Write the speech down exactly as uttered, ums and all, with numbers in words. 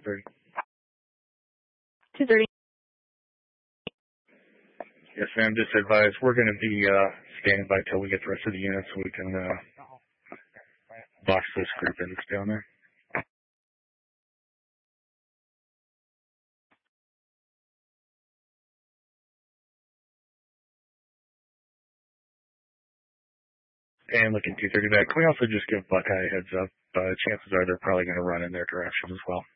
thirty. two thirty. Yes, ma'am. Just advise we're going to be uh, standing by till we get the rest of the units so we can uh, box this group in that's down there. And looking two thirty back, can we also just give Buckeye a heads up? Uh, chances are they're probably going to run in their direction as well.